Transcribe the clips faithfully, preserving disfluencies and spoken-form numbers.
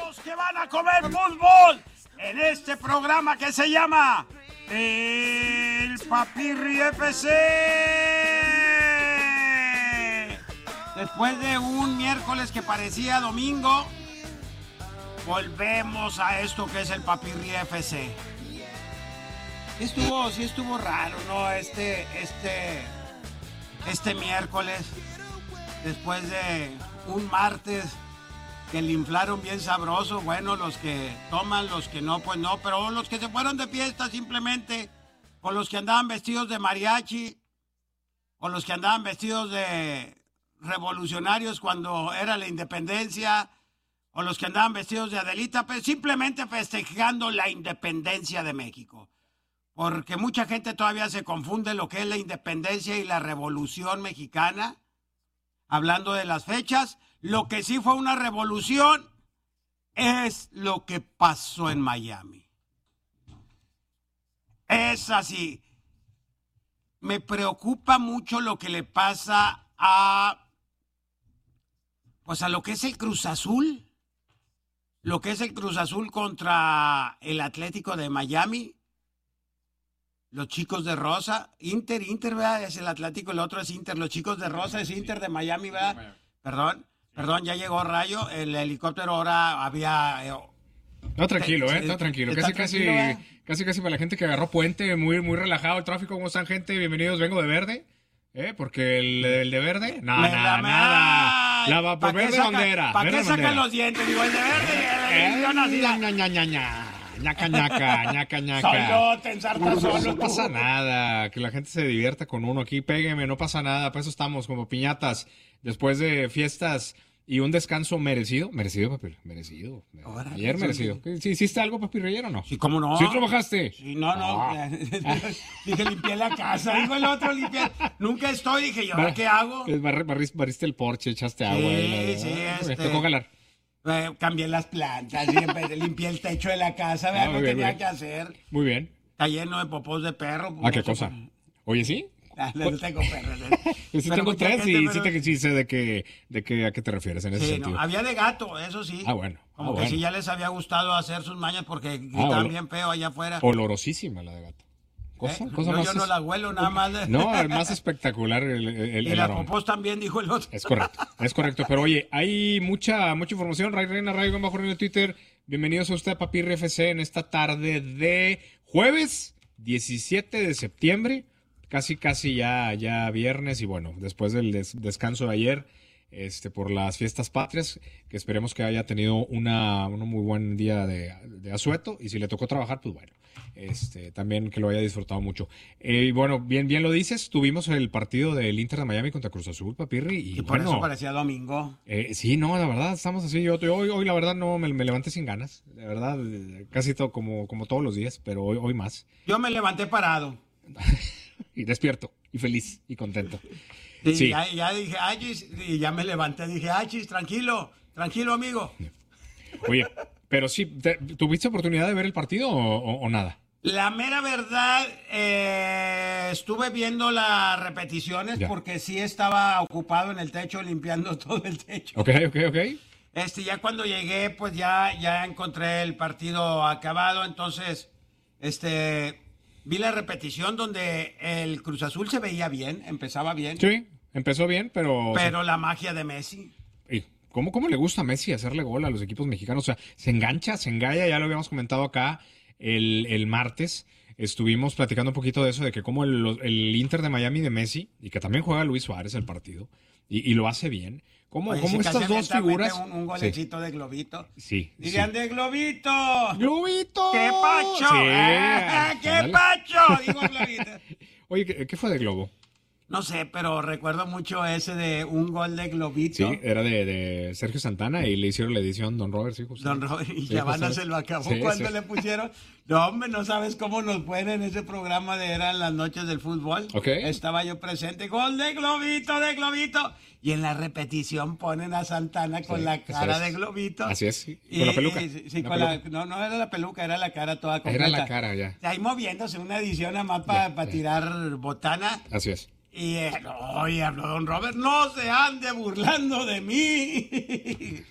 Los que van a comer fútbol en este programa que se llama El Papirri F C. Después de un miércoles que parecía domingo, volvemos a esto que es el Papirri F C. Sí estuvo, sí estuvo raro, ¿no? Este, este, este miércoles, después de un martes que le inflaron bien sabroso. Bueno, los que toman, los que no, pues no, pero los que se fueron de fiesta simplemente, o los que andaban vestidos de mariachi, o los que andaban vestidos de revolucionarios cuando era la independencia, o los que andaban vestidos de Adelita, pues simplemente festejando la independencia de México. Porque mucha gente todavía se confunde lo que es la independencia y la revolución mexicana, hablando de las fechas. Lo que sí fue una revolución es lo que pasó en Miami. Es así. Me preocupa mucho lo que le pasa a, pues a lo que es el Cruz Azul. Lo que es el Cruz Azul contra el Atlético de Miami. Los chicos de Rosa. Inter, Inter, ¿verdad? Es el Atlético, el otro es Inter. Los chicos de Rosa es Inter de Miami, ¿verdad? Perdón. Perdón, ya llegó Rayo, el helicóptero ahora había... Eh, no, tranquilo, eh, no, tranquilo. Casi, casi, eh? casi, casi para la gente que agarró puente, muy, muy relajado el tráfico. ¿Cómo están, gente? Bienvenidos, vengo de verde, eh, porque el, el de verde, nada, nada, nada. La va por verde bandera. ¿Para qué sacan bandera. los dientes? Digo, el de verde, eh, yo nací... ña, ña, ña, ña, ña. ñaca, ñaca, ñaca, ñaca. Solo, te ensartas solo. No pasa nada, que la gente se divierta con uno aquí, pégueme, no pasa nada, para eso estamos como piñatas, después de fiestas y un descanso merecido, merecido, papi, merecido. Ahora, ayer merecido. ¿Sí hiciste algo, papi, ayer o no? Sí, ¿cómo no? ¿Sí trabajaste? Sí, no, no. Ah. Dije, limpié la casa, dijo el otro, limpié. Nunca estoy, dije, ¿y ahora qué hago? Bar, barriste, barriste el porche, echaste agua. Sí, ahí, sí, este... Te tocó jalar. Eh, cambié las plantas, limpié el techo de la casa, ¿verdad? Ah, no tenía bien. que hacer. Muy bien. Está lleno de popós de perro. ¿Ah, qué cosa? Oye, ¿sí? Ah, no tengo perros. Yo sí tengo tres gente, y pero... sí, te, sí sé de, qué, de qué, a qué te refieres en ese sí, sentido. No, había de gato, eso sí. Ah, bueno. Como ah, que bueno. sí ya les había gustado hacer sus mañas porque gritaban ah, ol... bien feo allá afuera. Olorosísima la de gato. Cosa, ¿Eh? cosa no, más yo es... no la huelo nada más. De... No, el más espectacular el, el, y el la popós también, dijo el otro. Es correcto, es correcto. Pero oye, hay mucha mucha información. Ray Reina, Ray bajo en el Twitter. Bienvenidos a usted a Papirri F C en esta tarde de jueves diecisiete de septiembre. Casi, casi ya, ya viernes. Y bueno, después del des- descanso de ayer, este, por las fiestas patrias, que esperemos que haya tenido una, un muy buen día de, de asueto. Y si le tocó trabajar, pues bueno. Este, también que lo haya disfrutado mucho. Y eh, bueno, bien, bien lo dices, tuvimos el partido del Inter de Miami contra Cruz Azul, Papirri. Y, y por bueno, eso parecía domingo. Eh, sí, no, la verdad, estamos así. Yo, yo hoy, hoy, la verdad, no me, me levanté sin ganas. La verdad, casi todo como, como todos los días, pero hoy, hoy más. Yo me levanté parado. Y despierto, y feliz, y contento. Y sí. ya, ya dije, Achis, y ya me levanté, dije, Achis, tranquilo, tranquilo, amigo. Oye, pero sí, te, ¿tuviste oportunidad de ver el partido o, o, o nada? La mera verdad, eh, estuve viendo las repeticiones ya. Porque sí estaba ocupado en el techo limpiando todo el techo. Ok, ok, ok. Este, ya cuando llegué, pues ya, ya encontré el partido acabado, entonces, este, vi la repetición donde el Cruz Azul se veía bien, empezaba bien. Sí, empezó bien, pero... Pero la magia de Messi. ¿Y cómo, cómo le gusta a Messi hacerle gol a los equipos mexicanos? O sea, se engancha, se engalla, ya lo habíamos comentado acá. El, el martes estuvimos platicando un poquito de eso, de que como el, el Inter de Miami de Messi, y que también juega Luis Suárez el partido, y, y lo hace bien. ¿Cómo, Oye, cómo si estas dos figuras? Un, un golecito sí. de globito. Sí. Dirían sí. de globito. ¡Globito! ¡Qué pacho! Sí. ¡Ah, ¡Qué pacho! Digo globito. Oye, ¿qué, ¿qué fue de globo? No sé, pero recuerdo mucho ese de un gol de globito. Sí, era de, de Sergio Santana y le hicieron la edición Don Robert, sí, justo. Don Robert, y sí, Chavana se lo acabó sí, cuando sí. le pusieron. No, hombre, no sabes cómo nos ponen en ese programa de Eran las Noches del Fútbol. Okay. Estaba yo presente, gol de globito, de globito. Y en la repetición ponen a Santana con sí, la cara de globito. Así es, sí. Con y, la peluca. Y, sí, la con peluca. La, no, no era la peluca, era la cara toda completa. Era la cara, ya. Ahí moviéndose una edición nada más para pa tirar botana. Así es. Y eh, oye, habló Don Robert, no se ande burlando de mí.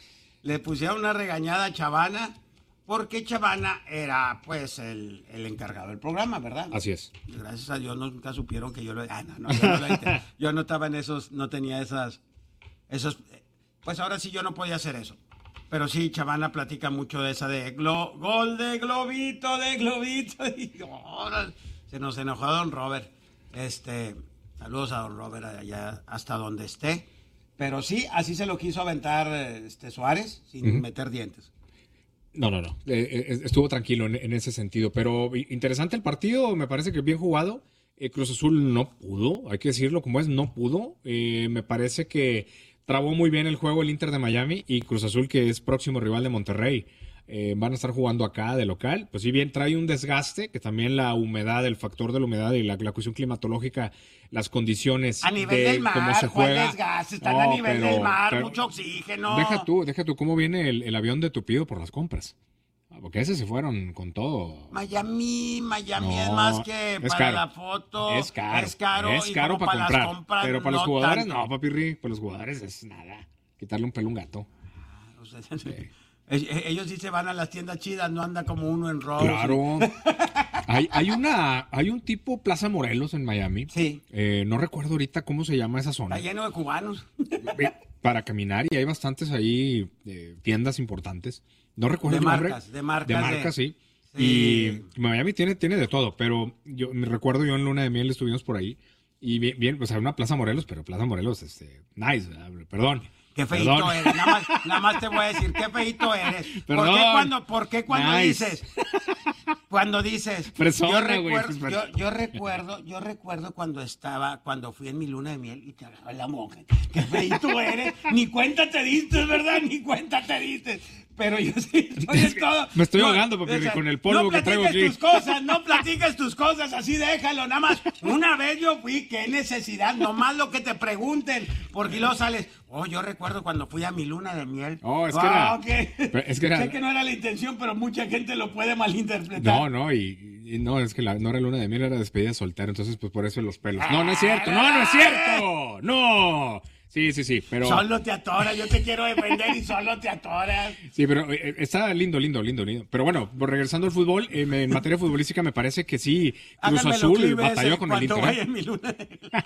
le pusieron una regañada a Chavana, porque Chavana era, pues, el, el encargado del programa, ¿verdad? Así es. Gracias a Dios nunca supieron que yo lo... Ah, no, no, yo no, lo yo no estaba en esos, no tenía esas, esos... Pues ahora sí yo no podía hacer eso. Pero sí, Chavana platica mucho de esa de glo, gol de globito, de globito. Y, oh, se nos enojó don Robert. Este, saludos a don Robert allá hasta donde esté. Pero sí, así se lo quiso aventar este, Suárez, sin uh-huh. meter dientes. No, no, no. Eh, estuvo tranquilo en, en ese sentido. Pero interesante el partido, me parece que bien jugado. Eh, Cruz Azul no pudo, hay que decirlo como es, no pudo. Eh, me parece que trabó muy bien el juego el Inter de Miami y Cruz Azul, que es próximo rival de Monterrey. Eh, van a estar jugando acá de local. Pues si bien trae un desgaste, que también la humedad, el factor de la humedad y la, la cuestión climatológica, las condiciones a nivel de del mar, cómo se juega. ¿Cuál desgaste? Están no, a nivel pero, del mar, pero, mucho oxígeno. Deja tú, deja tú cómo viene el, el avión de Tupido por las compras. Porque ese se fueron con todo. Miami, Miami no, es más que para caro. La foto. Es caro. Es caro, es caro para, para comprar. Compras, pero para no los jugadores, tanto. no, papirri. Para los jugadores es nada. Quitarle un pelo a un gato. Ah, o sea, sí. Ellos sí se van a las tiendas chidas, no anda como uno en Rose. Claro. hay, hay, una, hay un tipo Plaza Morelos en Miami. Sí. Eh, no recuerdo ahorita cómo se llama esa zona. Está lleno de cubanos. Para caminar y hay bastantes ahí eh, tiendas importantes. No recuerdo de el marcas, nombre. De marcas. De marcas, de... sí. sí. Y Miami tiene, tiene de todo, pero yo me recuerdo yo en Luna de Miel estuvimos por ahí y bien, bien pues hay una Plaza Morelos, pero Plaza Morelos, este, nice, perdón. Qué feíto Perdón. eres, nada más, nada más te voy a decir, qué feíto eres. Perdón. ¿Por qué cuando, por qué cuando nice. dices, cuando dices, Persona, yo, recuerdo, wey, yo, yo recuerdo, yo recuerdo cuando estaba, cuando fui en mi luna de miel y te agarré la monja, qué feíto eres, ni cuenta te diste, ¿verdad? Ni cuenta te diste. Pero yo sí estoy en todo. Me estoy no, ahogando, papi, o sea, con el polvo no que traigo aquí. No platiques tus cosas, no platiques tus cosas, así déjalo, nada más. Una vez yo fui, qué necesidad, nomás lo que te pregunten, porque luego sales, oh, yo recuerdo cuando fui a mi luna de miel. Oh, es oh, que era... Okay. Es que era... Sé que no era la intención, pero mucha gente lo puede malinterpretar. No, no, y, y no, es que la, no era luna de miel, era despedida soltera, entonces pues por eso los pelos. No, no es cierto, no, no es cierto, no. Sí, sí, sí, pero... Solo te atoras, yo te quiero defender y solo te atoras. Sí, pero eh, está lindo, lindo, lindo, lindo. Pero bueno, regresando al fútbol, eh, en materia futbolística me parece que sí, Cruz Háganme Azul batalló con el Inter. Vaya en mi luna.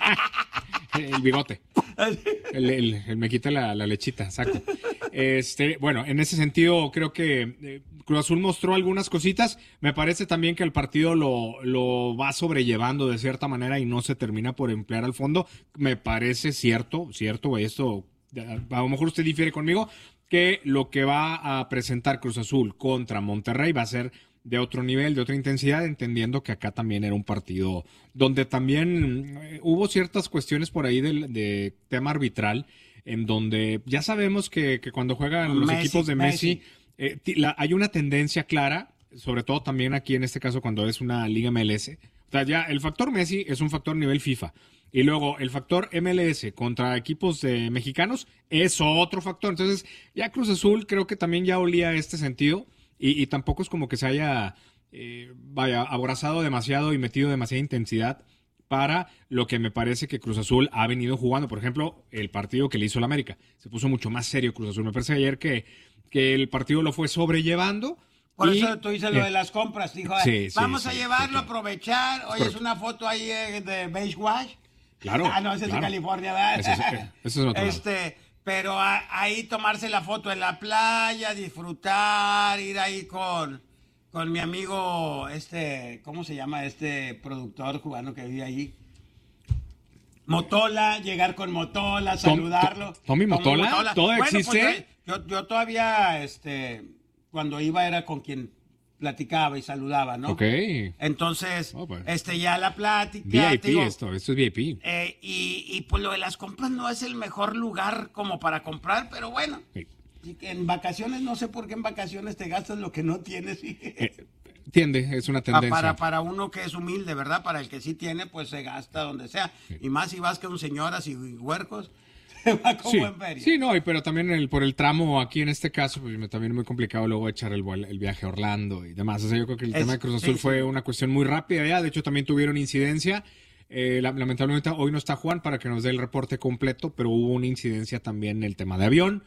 El bigote. El, el, el me quita la, la lechita, exacto. Este, bueno, en ese sentido creo que eh, Cruz Azul mostró algunas cositas. Me parece también que el partido lo, lo va sobrellevando de cierta manera y no se termina por emplear al fondo. Me parece cierto, cierto, esto a lo mejor usted difiere conmigo, que lo que va a presentar Cruz Azul contra Monterrey va a ser de otro nivel, de otra intensidad, entendiendo que acá también era un partido donde también eh, hubo ciertas cuestiones por ahí de, de tema arbitral, en donde ya sabemos que, que cuando juegan los Messi, equipos de Messi, Messi. Eh, la, hay una tendencia clara, sobre todo también aquí en este caso cuando es una Liga M L S. O sea, ya el factor Messi es un factor nivel FIFA. Y luego el factor M L S contra equipos eh, mexicanos es otro factor. Entonces ya Cruz Azul creo que también ya olía este sentido. Y, y tampoco es como que se haya eh, vaya, abrazado demasiado y metido demasiada intensidad para lo que me parece que Cruz Azul ha venido jugando. Por ejemplo, el partido que le hizo el América. Se puso mucho más serio Cruz Azul. Me parece ayer que, que el partido lo fue sobrellevando. Por y, eso tú dices lo eh, de las compras. Dijo, sí, vamos sí, a sí, llevarlo, sí, claro. aprovechar. Oye, es una foto ahí eh, de Beige Wash. Claro. Ah, no, ese claro. es de California, ¿verdad? Ese es, eh, ese es otro este, pero a, ahí tomarse la foto en la playa, disfrutar, ir ahí con, con mi amigo, este, ¿cómo se llama este productor cubano que vive ahí? Motola, llegar con Motola, saludarlo. ¿Tommy Motola? Motola. ¿Todo bueno, existe? Pues, yo, yo todavía, este, cuando iba era con quien platicaba y saludaba, ¿no? Ok. Entonces, oh, pues. este, ya la plática. V I P digo, esto, esto es V I P. Eh, y, y pues lo de las compras no es el mejor lugar como para comprar, pero bueno. Sí. En vacaciones, no sé por qué en vacaciones te gastas lo que no tienes. Eh, tiende, es una tendencia. Para, para uno que es humilde, ¿verdad? Para el que sí tiene, pues se gasta donde sea. Sí. Y más si vas con señoras y huercos. Va como sí, en feria. Sí, no, y pero también el, por el tramo aquí en este caso, pues también es muy complicado luego echar el, el viaje a Orlando y demás. O sea, yo creo que el es, tema de Cruz Azul sí, fue sí. una cuestión muy rápida ya. De hecho, también tuvieron incidencia. Eh, lamentablemente hoy no está Juan para que nos dé el reporte completo, pero hubo una incidencia también en el tema de avión.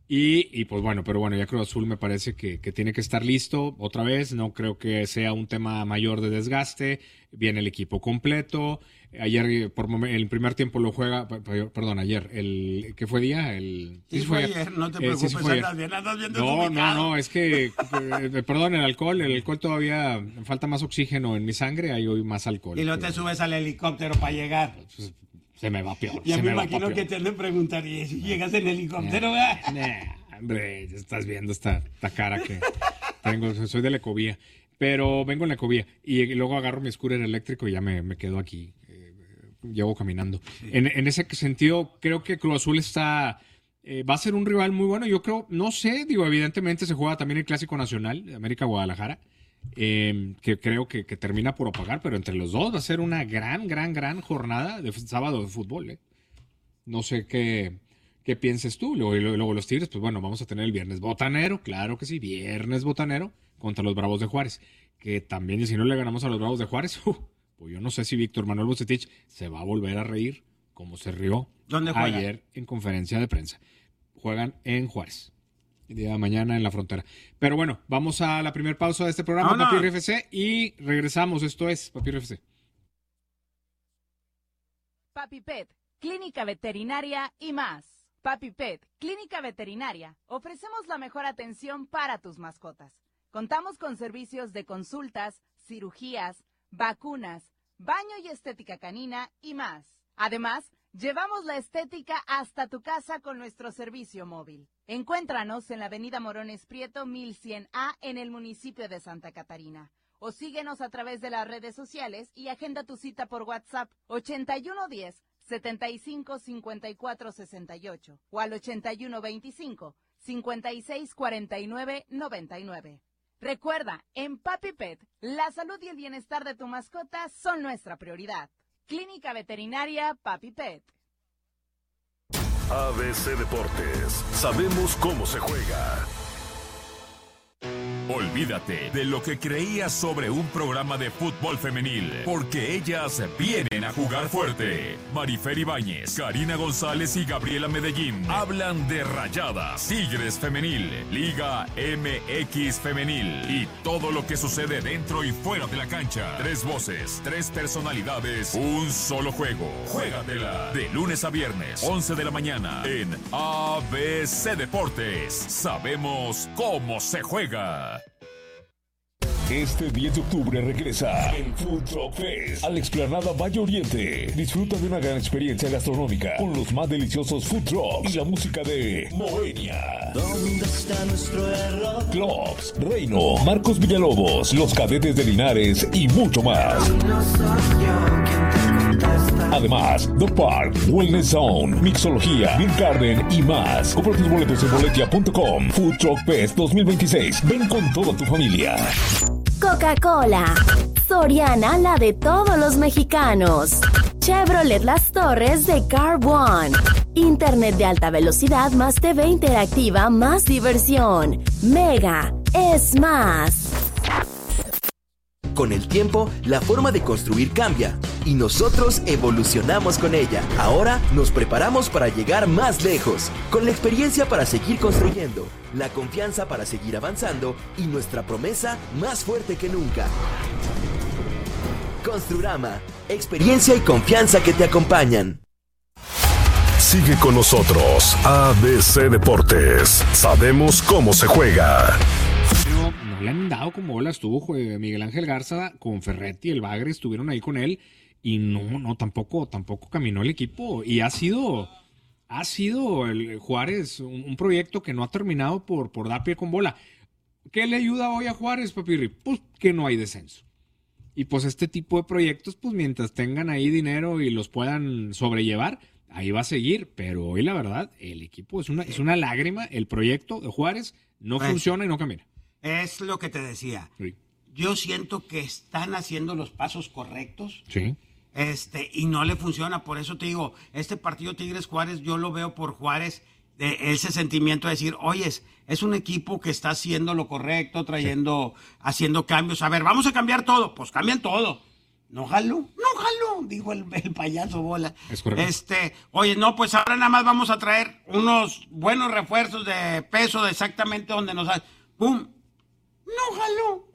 Y, y pues bueno, pero bueno, ya Cruz Azul me parece que, que tiene que estar listo otra vez. No creo que sea un tema mayor de desgaste. Viene el equipo completo. Ayer, por momen- el primer tiempo lo juega, p- p- perdón, ayer, el ¿qué fue día? El, Sí, sí fue ayer, no te Eh, sí, preocupes, sí fue ayer. andas bien, andas bien No, no, desubicado. no, es que, eh, perdón, el alcohol, el alcohol todavía me falta más oxígeno en mi sangre, hay hoy más alcohol. Y luego te Pero, subes al helicóptero para llegar. pues, se me va peor. Ya se me me va imagino pa' que peor. te han de preguntar, ¿y si llegas en helicóptero, verdad? Nah, hombre, ya estás viendo esta, esta cara que tengo, soy de la ecovía, pero vengo en la ecovía y luego agarro mi scooter eléctrico y ya me, me quedo aquí, eh, llevo caminando. En, en ese sentido, creo que Cruz Azul está, eh, va a ser un rival muy bueno, yo creo, no sé, digo, evidentemente se juega también el Clásico Nacional de América Guadalajara, eh, que creo que, que termina por opacar, pero entre los dos va a ser una gran, gran, gran jornada de f- sábado de fútbol, eh. No sé qué, qué pienses tú. Luego, y luego, luego los Tigres, pues bueno, vamos a tener el viernes botanero, claro que sí, viernes botanero contra los Bravos de Juárez. Que también, y si no le ganamos a los Bravos de Juárez, uh, pues yo no sé si Víctor Manuel Bucetich se va a volver a reír como se rió ¿Dónde juegan? ayer en conferencia de prensa. Juegan en Juárez. El día de mañana en la frontera. Pero bueno, vamos a la primera pausa de este programa, Vámonos. Papi R F C, y regresamos. Esto es Papi R F C. Papi Pet, Clínica Veterinaria y más. Papi Pet, Clínica Veterinaria. Ofrecemos la mejor atención para tus mascotas. Contamos con servicios de consultas, cirugías, vacunas, baño y estética canina y más. Además, llevamos la estética hasta tu casa con nuestro servicio móvil. Encuéntranos en la avenida Morones Prieto mil cien A en el municipio de Santa Catarina. O síguenos a través de las redes sociales y agenda tu cita por WhatsApp ochenta y uno diez, setenta y cinco, cincuenta y cuatro sesenta y ocho o al ochenta y uno veinticinco, cincuenta y seis cuarenta y nueve noventa y nueve. Recuerda, en Papi Pet, la salud y el bienestar de tu mascota son nuestra prioridad. Clínica Veterinaria Papi Pet. A B C Deportes, sabemos cómo se juega. Olvídate de lo que creías sobre un programa de fútbol femenil, porque ellas vienen a jugar fuerte. Marifer Ibáñez, Karina González y Gabriela Medellín hablan de Rayadas, Tigres Femenil, Liga M X Femenil y todo lo que sucede dentro y fuera de la cancha. Tres voces, tres personalidades, un solo juego. Juégatela de lunes a viernes, once de la mañana en A B C Deportes. Sabemos cómo se juega. Este diez de octubre regresa el Food Truck Fest a la explanada Valle Oriente. Disfruta de una gran experiencia gastronómica con los más deliciosos food trucks y la música de Moenia. ¿Dónde está nuestro error? Clocks, Reino, Marcos Villalobos, Los Cadetes de Linares y mucho más. No soy yo quien te contesta. Además, Dog Park, Wellness Zone, Mixología, Beer Garden y más. Compra tus boletos en boletia punto com. Food Truck Fest dos mil veintiséis. Ven con toda tu familia. Coca-Cola. Soriana, la de todos los mexicanos. Chevrolet Las Torres de Car One. Internet de alta velocidad más T V interactiva más diversión. Mega es más. Con el tiempo, la forma de construir cambia y nosotros evolucionamos con ella. Ahora nos preparamos para llegar más lejos, con la experiencia para seguir construyendo, la confianza para seguir avanzando y nuestra promesa más fuerte que nunca. Construrama, experiencia y confianza que te acompañan. Sigue con nosotros, A B C Deportes. Sabemos cómo se juega. No, no le han dado como bola, estuvo jue- Miguel Ángel Garza con Ferretti, el Bagre, estuvieron ahí con él y no, no, tampoco, tampoco caminó el equipo y ha sido, ha sido el Juárez un, un proyecto que no ha terminado por, por dar pie con bola. ¿Qué le ayuda hoy a Juárez, Papirri? Pues que no hay descenso. Y pues este tipo de proyectos, pues mientras tengan ahí dinero y los puedan sobrellevar, ahí va a seguir. Pero hoy la verdad, el equipo es una, es una lágrima, el proyecto de Juárez no Pues, funciona y no camina. Es lo que te decía. Sí. Yo siento que están haciendo los pasos correctos. Sí. Este, y no le funciona. Por eso te digo, este partido Tigres Juárez, yo lo veo por Juárez, de ese sentimiento de decir, oye, es, es un equipo que está haciendo lo correcto, trayendo, sí. haciendo cambios. A ver, vamos a cambiar todo. Pues cambian todo. No jalo, no jalo. jalo, dijo el, el payaso Bola. Es correcto. Este, oye, no, pues ahora nada más vamos a traer unos buenos refuerzos de peso de exactamente donde nos... ¡Pum! No jaló.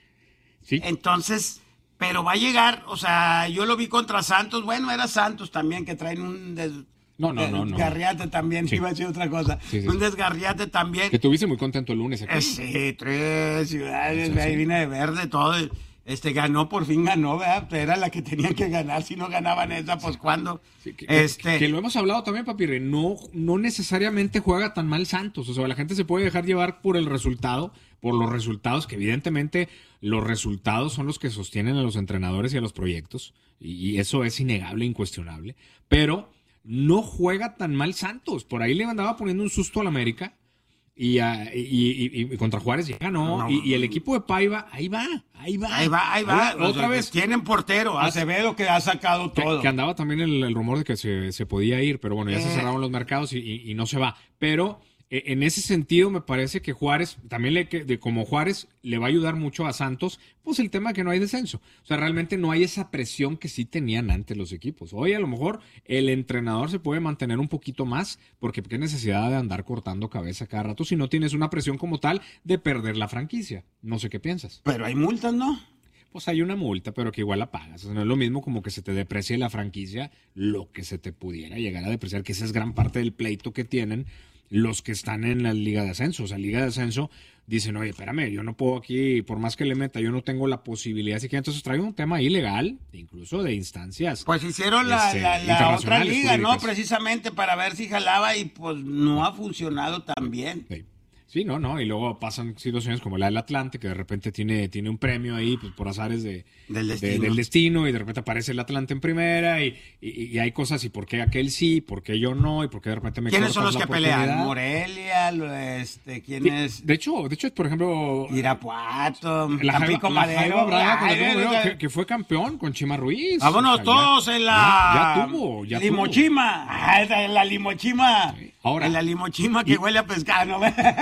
Sí. Entonces, pero va a llegar, o sea, yo lo vi contra Santos, bueno, era Santos también, que traen un... Des, No, no, no, no. Desgarriate también, Sí. iba a decir otra cosa. Sí, sí, un sí. desgarriate también. Que tuviste muy contento el lunes aquí. Eh, sí, tres ciudades, Sí, sí. ahí vine de verde, todo. Este, ganó, por fin ganó, ¿verdad? Era la que tenían que ganar, si no ganaban esa, pues ¿cuándo? Sí, que, que- este, que lo hemos hablado también, Papirre, no, no necesariamente juega tan mal Santos, o sea, la gente se puede dejar llevar por el resultado, por los resultados, que evidentemente los resultados son los que sostienen a los entrenadores y a los proyectos, y, y eso es innegable, incuestionable, pero no juega tan mal Santos, por ahí le andaba poniendo un susto al América, y, a- y, y- y contra Juárez ya ganó, No. y, y el equipo de Paiva, ahí va, ahí va. ahí va, ahí va. Ahora, O otra sea, vez. Tienen portero, Acevedo, que ha sacado Que, todo. que andaba también el, el rumor de que se, se podía ir, pero bueno, ya se Eh. cerraron los mercados y, y- y no se va. Pero eh, en ese sentido me parece que Juárez, también le, que, de, como Juárez le va a ayudar mucho a Santos, pues el tema de que no hay descenso. O sea, realmente no hay esa presión que sí tenían antes los equipos. Hoy a lo mejor el entrenador se puede mantener un poquito más, porque qué necesidad de andar cortando cabeza cada rato si no tienes una presión como tal de perder la franquicia. No sé qué piensas. Pero hay multas, ¿no? Pues hay una multa, pero que igual la pagas. O sea, no es lo mismo como que se te deprecie la franquicia, lo que se te pudiera llegar a depreciar, que esa es gran parte del pleito que tienen los que están en la Liga de Ascenso. O sea, Liga de Ascenso dicen, oye, espérame, yo no puedo aquí, por más que le meta, yo no tengo la posibilidad. Así que entonces trae un tema ilegal, incluso de instancias. Pues hicieron la, Este, la, la otra internacionales, liga, ¿no? jurídicas. Precisamente para ver si jalaba y pues no ha funcionado tan bien. Sí. Sí, no, no, y luego pasan situaciones como la del Atlante, que de repente tiene, tiene un premio ahí pues, por azares de, Del de- destino. del destino, y de repente aparece el Atlante en primera, y, y, y hay cosas, y por qué aquel sí, por qué yo no, y por qué de repente me ¿Quiénes son cortas los la que pelean? oportunidad. Morelia, lo- este, ¿quién Sí, es? De hecho, de hecho, por ejemplo, Irapuato, la Tampico Jaiba, la Madero. Jaiba Brava, con Ay, el número, ay, que, que fue campeón con Chima Ruiz. Vámonos O sea, ya- todos en la Ya, ya tuvo, ya tuvo. limochima. Ah, esa es la limochima. Sí. Ahora- En la limochima que Y- huele a pescado, ¿no?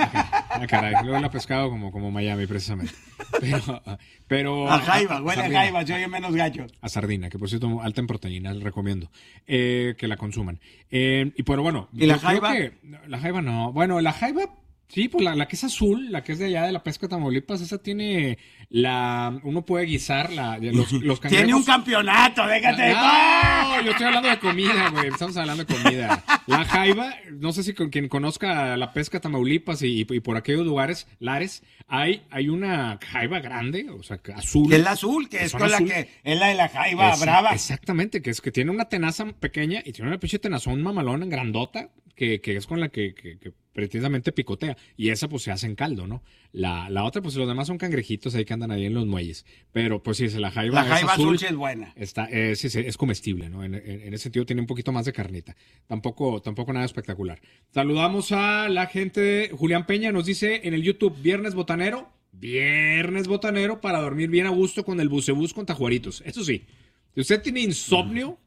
Ah, caray, luego la pescado como, como Miami, precisamente. Pero, pero A jaiba, huele a sardina. jaiba, se oye menos gacho. A sardina, que por cierto, alta en proteína, les recomiendo eh, que la consuman. Eh, y pero bueno, ¿Y la yo creo jaiba? que- la jaiba no. Bueno, la jaiba, sí, pues la, la que es azul, la que es de allá de la pesca de Tamaulipas, esa tiene la. Uno puede guisar la, los, los cangrejos. Tiene un campeonato, déjate de No, yo estoy hablando de comida, güey. Estamos hablando de comida. La jaiba, no sé si con quien conozca la pesca Tamaulipas y, y por aquellos lugares, lares, hay, hay una jaiba grande, o sea, que azul. Que es la azul, que es son con la azul. que es la de la jaiba Es- brava. Exactamente, que es que tiene una tenaza pequeña y tiene una pinche tenazón mamalona, grandota, que, que es con la que, que, que precisamente picotea. Y esa pues se hace en caldo, ¿no? La, la otra, pues los demás son cangrejitos ahí que andan ahí en los muelles. Pero pues sí, la jaiba, La es jaiba azul azul. sí es buena. Está, eh, sí, sí, es comestible, ¿no? En, en- en ese sentido tiene un poquito más de carnita. Tampoco, tampoco nada espectacular. Saludamos a la gente de Julián Peña, nos dice en el YouTube, viernes botanero, viernes botanero para dormir bien a gusto con el bucebús con tajuaritos. Eso sí, si usted tiene insomnio,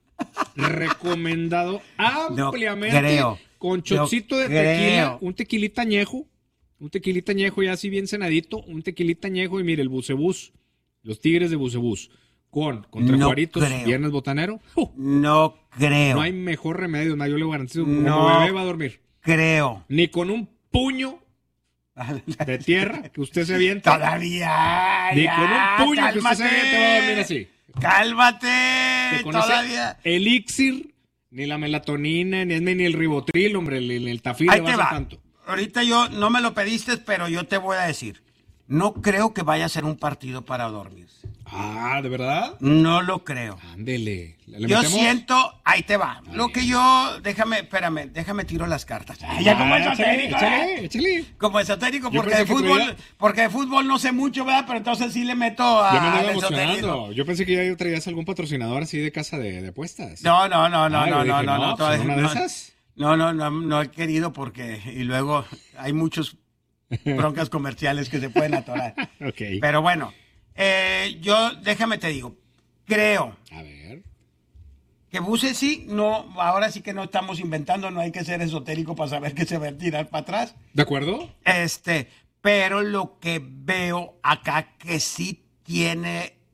recomendado ampliamente creo. con Yo chocito de creo. tequila, un tequilita añejo, un tequilita añejo ya así bien cenadito, un tequilita añejo y mire el bucebús, los tigres de bucebús con, con No tajuaritos, creo. viernes botanero. ¡uh! No creo. No hay mejor remedio, más yo le garantizo, No. como bebé va a dormir. Creo. Ni con un puño de tierra que usted se avienta. Todavía. Ni ya, con un puño que usted se cálmate. avienta va a dormir así. Cálmate. Que con ese Todavía. elixir, ni la melatonina, ni, ni el ribotril, hombre, el, el, el tafil Ahí le te va a va. hacer tanto. Ahorita yo no me lo pediste, pero yo te voy a decir. No creo que vaya a ser un partido para dormirse. Ah, ¿de verdad? No lo creo. Ándele. ¿Le Yo metemos? siento, ahí te va. Lo bien. que yo, déjame, espérame, déjame tiro las cartas. Ay, ya como Ah, esotérico, échale, ¿eh? échale. Como esotérico, Yo porque pensé de que fútbol, traía- porque de fútbol no sé mucho, ¿verdad? Pero entonces sí le meto a Yo me andaba al esoterismo. emocionando. Yo pensé que ya traías algún patrocinador así de casa de, de apuestas. No, no, no, no, Ah, no, yo no, dije, no, no, no, pues, todavía ¿una de no. esas? No, no, no, no he querido porque y luego hay muchos broncas comerciales que se pueden atorar. Ok. Pero bueno, eh, yo déjame te digo, creo A ver. que Buse sí, no, ahora sí que no estamos inventando, no hay que ser esotérico para saber que se va a tirar para atrás. ¿De acuerdo? Este, pero lo que veo acá que sí tiene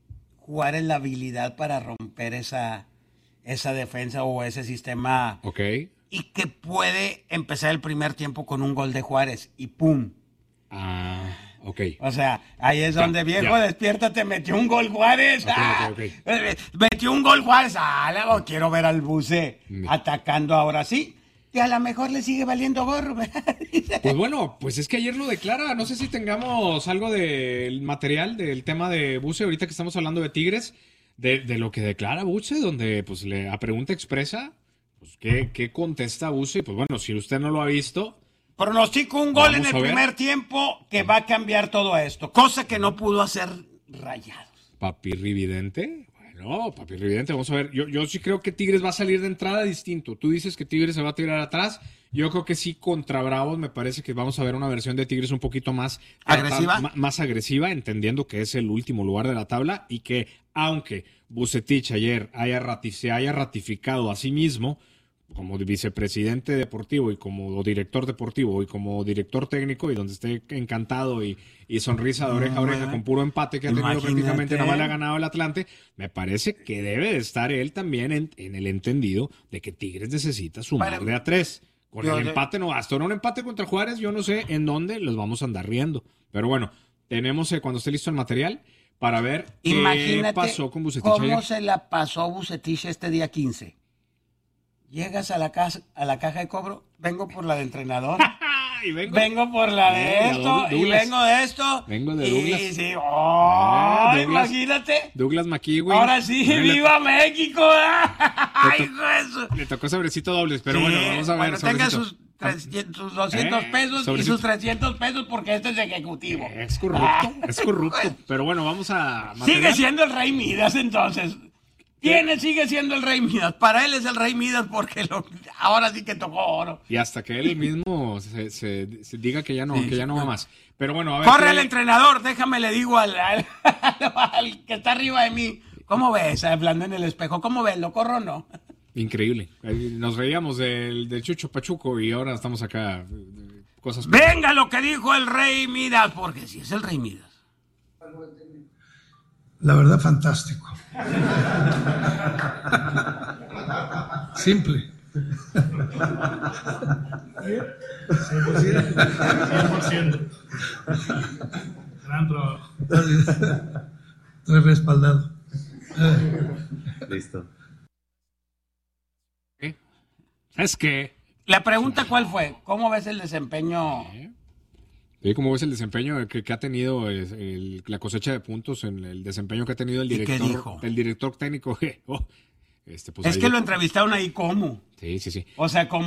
Juárez la habilidad para romper esa, esa defensa o ese sistema. Ok. Y que puede empezar el primer tiempo con un gol de Juárez y ¡pum! Ah, ok. O sea, ahí es Ya, donde, viejo, ya. despiértate, metió un gol Juárez. Ok, ¡Ah! ok, ok. Eh, Metió un gol Juárez. ¡Ah, la- quiero ver al Buce Mm. atacando ahora sí! Que a lo mejor le sigue valiendo gorro. Pues bueno, pues es que ayer lo declara. No sé si tengamos algo del material del tema de Buce, ahorita que estamos hablando de Tigres, de, de lo que declara Buce, donde pues le a pregunta expresa, pues ¿qué, qué contesta Buce? Pues bueno, si usted no lo ha visto, Pronostico un gol Vamos en a el ver. primer tiempo que va a cambiar todo esto. Cosa que no pudo hacer Rayados. Papi Rividente. Bueno, Papi Rividente, vamos a ver. Yo, yo sí creo que Tigres va a salir de entrada distinto. Tú dices que Tigres se va a tirar atrás. Yo creo que sí, contra Bravos, me parece que vamos a ver una versión de Tigres un poquito más ¿Agresiva? ma- más agresiva, entendiendo que es el último lugar de la tabla y que, aunque Vucetich ayer haya rati- se haya ratificado a sí mismo como vicepresidente deportivo y como director deportivo y como director técnico, y donde esté encantado y, y sonrisa de oreja a oreja con puro empate que ha tenido Imagínate. prácticamente, nada más le ha ganado el Atlante, me parece que debe de estar él también en, en el entendido de que Tigres necesita sumar Para- de a tres. Con Yo el de- empate no, hasta ahora un empate contra Juárez, yo no sé en dónde los vamos a andar riendo. Pero bueno, tenemos eh, cuando esté listo el material para ver qué Imagínate pasó con Vucetich cómo ayer. se la pasó Bucetich este día quince. Llegas a la, casa, a la caja de cobro, vengo por la de entrenador. Y vengo, Vengo por la de Venga, esto y Douglas. vengo de esto. Vengo de y, Douglas. sí, oh, Ah, Douglas. imagínate. Douglas McKeeway. Ahora sí, Eh, le- ¡viva México! ¡Ay, to- hijo de eso! Le tocó sobrecito dobles, pero Sí, bueno, vamos a ver. bueno, tenga sobrecito. sus, trescientos, sus doscientos Eh, pesos y sobrecito. sus trescientos pesos porque este es ejecutivo. Es corrupto, es corrupto. Pero bueno, vamos a. Sigue material. siendo el Rey Midas entonces. ¿Quién es- sigue siendo el Rey Midas? Para él es el Rey Midas porque lo- ahora sí que tocó oro. Y hasta que él mismo se, se- se diga que ya no, Sí, que ya sí, no va bueno. más. Pero bueno, a ver. Corre ¿qué- al entrenador, déjame le digo al, al- al que está arriba de mí. ¿Cómo ves? Hablando en el espejo, ¿cómo ves? ¿Lo corro o no? Increíble. Eh, Nos reíamos del, del Chucho Pachuco y ahora estamos acá. eh, Cosas. Venga lo que dijo el Rey Midas, porque si es el Rey Midas. La verdad, fantástico. Simple. cien por ciento. cien por ciento. Gran trabajo. Estoy respaldado. Listo. Es que. La pregunta cuál fue, ¿cómo ves el desempeño? Sí, ¿cómo ves el desempeño que, que ha tenido eh, el- la cosecha de puntos en el desempeño que ha tenido el ¿Y qué director, dijo? el director técnico? eh, oh, este, pues Es ahí que de- lo entrevistaron ahí como. Sí, sí, sí. O sea,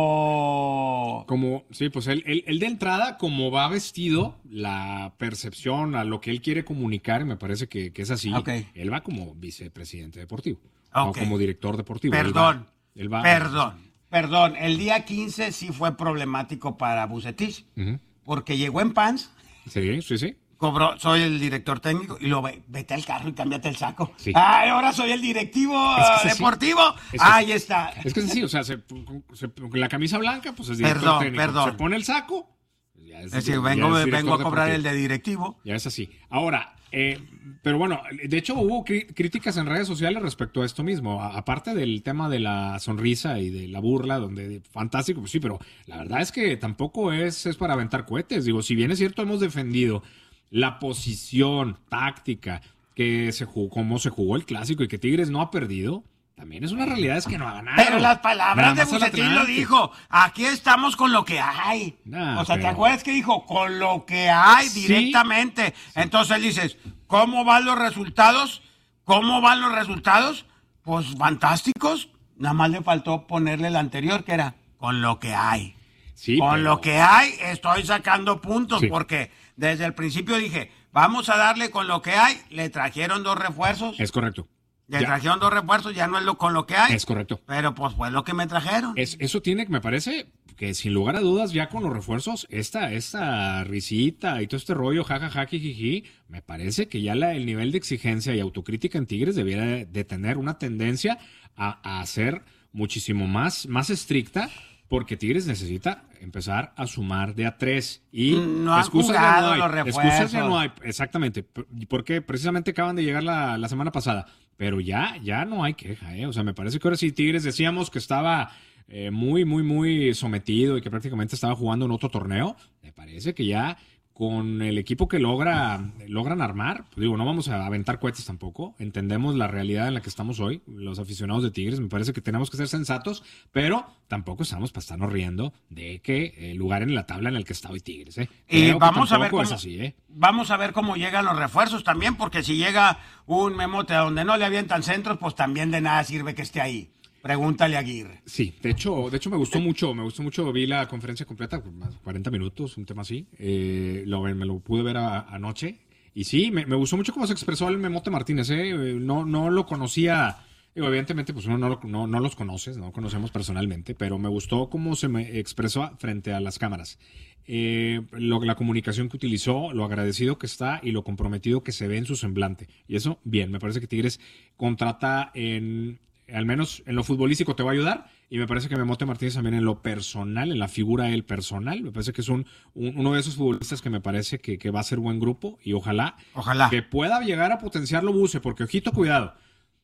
como... Como, sí, pues él, él, él de entrada, como va vestido, la percepción a lo que él quiere comunicar, me parece que, que es así. Ok. Él va como vicepresidente deportivo. Ok. O como director deportivo. Él Perdón, va- él va- perdón, perdón. El día quince sí fue problemático para Bucetich, Ujú. porque llegó en pants, Sí, sí, sí. cobró, soy el director técnico, y lo ve, vete al carro y cámbiate el saco. Sí. Ay, ahora soy el directivo Es que es ah, así. deportivo. Es que Ahí es- está. Es que es así, o sea, se, se- con la camisa blanca, pues es director Perdón, técnico. perdón. Se pone el saco, ya es, Es decir, ya vengo, es director vengo a cobrar deportivo. el de directivo. Ya es así. Ahora, eh, pero bueno, de hecho hubo cri- críticas en redes sociales respecto a esto mismo. A- aparte del tema de la sonrisa y de la burla, donde fantástico, pues sí, pero la verdad es que tampoco es, es para aventar cohetes. Digo, si bien es cierto, hemos defendido la posición táctica que se jugó, cómo se jugó el clásico y que Tigres no ha perdido. También es una realidad, es que no ha ganado. Pero las palabras de Nada más al Bucetich lo Atlante. dijo. Aquí estamos con lo que hay. Nah, o sea, ¿te pero- acuerdas que dijo? Con lo que hay Sí. directamente. Entonces dices, ¿cómo van los resultados? ¿Cómo van los resultados? Pues fantásticos. Nada más le faltó ponerle el anterior, que era con lo que hay. Sí, con pero- lo que hay, estoy sacando puntos, Sí. porque desde el principio dije, vamos a darle con lo que hay. Le trajeron dos refuerzos. Es correcto. Le Ya. trajeron dos refuerzos, ya no es lo con lo que hay. Es correcto. Pero pues fue lo que me trajeron. Es, eso tiene, me parece, que sin lugar a dudas, ya con los refuerzos, esta, esta risita y todo este rollo, jajaja, jijiji, me parece que ya la, el nivel de exigencia y autocrítica en Tigres debiera de, de tener una tendencia a, a ser muchísimo más, más estricta, porque Tigres necesita empezar a sumar de a tres. Y no han excusas jugado ya no hay. los refuerzos. Excusas ya no hay, exactamente. Porque precisamente acaban de llegar la, la semana pasada. Pero ya, ya no hay queja, ¿eh? O sea, me parece que ahora sí Tigres decíamos que estaba eh, muy, muy, muy sometido y que prácticamente estaba jugando en otro torneo. Me parece que ya con el equipo que logra logran armar, pues digo, no vamos a aventar cohetes tampoco, entendemos la realidad en la que estamos hoy, los aficionados de Tigres, me parece que tenemos que ser sensatos, pero tampoco estamos para estarnos riendo de que el lugar en la tabla en el que está hoy Tigres, ¿eh? Y vamos a ver cómo, es así, ¿eh? Vamos a ver cómo llegan los refuerzos también, porque si llega un Memote a donde no le avientan centros, pues también de nada sirve que esté ahí. Pregúntale a Aguirre. Sí, de hecho, de hecho me gustó mucho, me gustó mucho, vi la conferencia completa, cuarenta minutos, un tema así, eh, lo, me lo pude ver a, anoche, y sí, me, me gustó mucho cómo se expresó el Memote Martínez, eh, no, no lo conocía, digo, evidentemente pues uno no, no, no los conoces, no conocemos personalmente, pero me gustó cómo se me expresó frente a las cámaras. Eh, lo, la comunicación que utilizó, lo agradecido que está y lo comprometido que se ve en su semblante, y eso, bien, me parece que Tigres contrata en... al menos en lo futbolístico te va a ayudar, y me parece que Memote Martínez también en lo personal, en la figura él personal, me parece que es un, un uno de esos futbolistas que me parece que, que va a ser buen grupo, y ojalá, ojalá que pueda llegar a potenciarlo Buse, porque ojito, cuidado,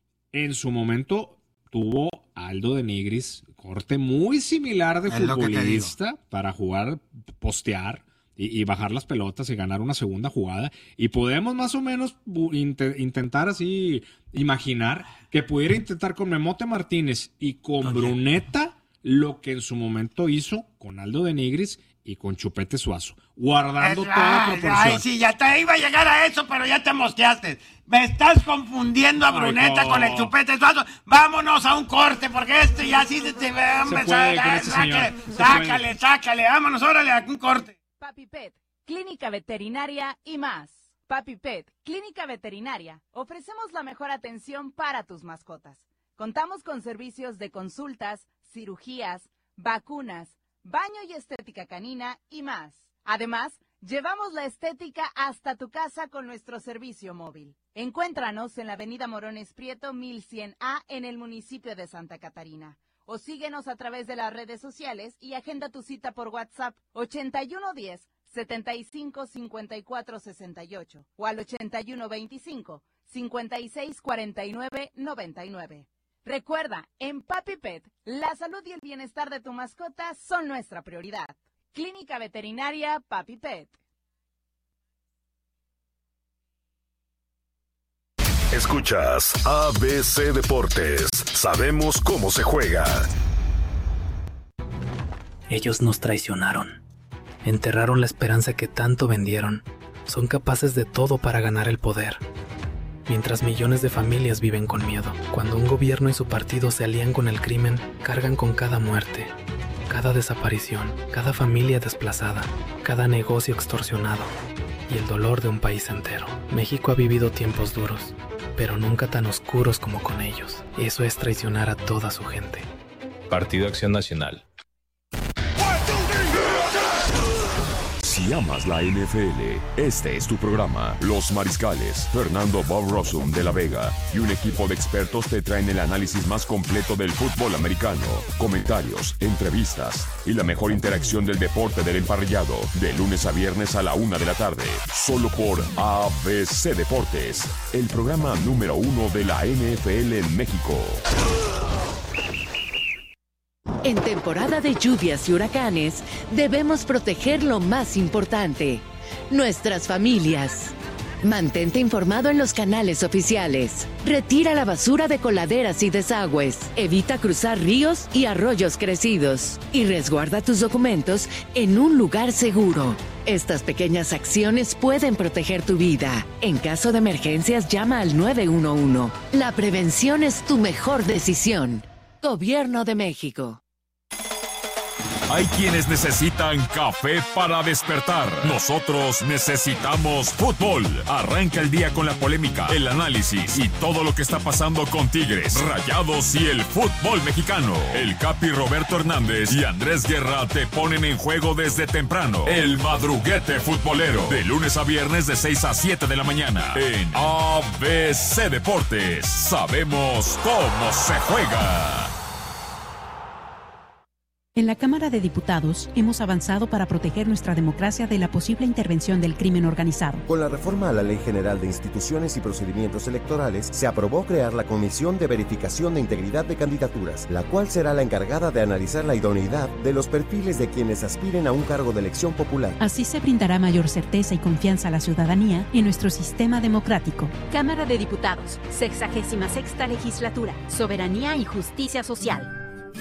en su momento tuvo Aldo de Nigris, corte muy similar de es futbolista para jugar, postear, Y, y bajar las pelotas y ganar una segunda jugada. Y podemos más o menos int- intentar así, imaginar que pudiera intentar con Memote Martínez y con Bruneta lo que en su momento hizo con Aldo de Nigris y con Chupete Suazo, guardando es, toda ay, proporción. Ay, sí, ya te iba a llegar a eso, pero ya te mosqueaste. Me estás confundiendo a Bruneta ay, no. con el Chupete Suazo. Vámonos a un corte, porque este ya sí se te ve. Se puede con este sácale, señor. Se sácale, puede. sácale, vámonos, órale, a un corte. Papi Pet, Clínica Veterinaria y más. Papi Pet, Clínica Veterinaria. Ofrecemos la mejor atención para tus mascotas. Contamos con servicios de consultas, cirugías, vacunas, baño y estética canina y más. Además, llevamos la estética hasta tu casa con nuestro servicio móvil. Encuéntranos en la avenida Morones Prieto mil cien A en el municipio de Santa Catarina. O síguenos a través de las redes sociales y agenda tu cita por WhatsApp ochenta y uno diez, setenta y cinco, cincuenta y cuatro sesenta y ocho o al ochenta y uno veinticinco, cincuenta y seis cuarenta y nueve noventa y nueve. Recuerda, en Papi Pet, la salud y el bienestar de tu mascota son nuestra prioridad. Clínica Veterinaria Papi Pet. Escuchas A B C Deportes. Sabemos cómo se juega. Ellos nos traicionaron. Enterraron la esperanza que tanto vendieron. Son capaces de todo para ganar el poder. Mientras millones de familias viven con miedo. Cuando un gobierno y su partido se alían con el crimen, cargan con cada muerte, cada desaparición, cada familia desplazada, cada negocio extorsionado y el dolor de un país entero. México ha vivido tiempos duros, pero nunca tan oscuros como con ellos. Eso es traicionar a toda su gente. Partido Acción Nacional. Si amas la N F L, este es tu programa. Los Mariscales, Fernando Bob Rossum de la Vega y un equipo de expertos te traen el análisis más completo del fútbol americano, comentarios, entrevistas y la mejor interacción del deporte del emparrillado, de lunes a viernes a la una de la tarde, solo por A B C Deportes, el programa número uno de la N F L en México. En temporada de lluvias y huracanes, debemos proteger lo más importante, nuestras familias. Mantente informado en los canales oficiales. Retira la basura de coladeras y desagües. Evita cruzar ríos y arroyos crecidos. Y resguarda tus documentos en un lugar seguro. Estas pequeñas acciones pueden proteger tu vida. En caso de emergencias, llama al nueve uno uno. La prevención es tu mejor decisión. Gobierno de México. Hay quienes necesitan café para despertar. Nosotros necesitamos fútbol. Arranca el día con la polémica, el análisis y todo lo que está pasando con Tigres, Rayados y el fútbol mexicano. El Capi Roberto Hernández y Andrés Guerra te ponen en juego desde temprano. El madruguete futbolero. De lunes a viernes de seis a siete de la mañana. En A B C Deportes. Sabemos cómo se juega. En la Cámara de Diputados hemos avanzado para proteger nuestra democracia de la posible intervención del crimen organizado. Con la reforma a la Ley General de Instituciones y Procedimientos Electorales, se aprobó crear la Comisión de Verificación de Integridad de Candidaturas, la cual será la encargada de analizar la idoneidad de los perfiles de quienes aspiren a un cargo de elección popular. Así se brindará mayor certeza y confianza a la ciudadanía en nuestro sistema democrático. Cámara de Diputados, sexagésima sexta legislatura, soberanía y justicia social.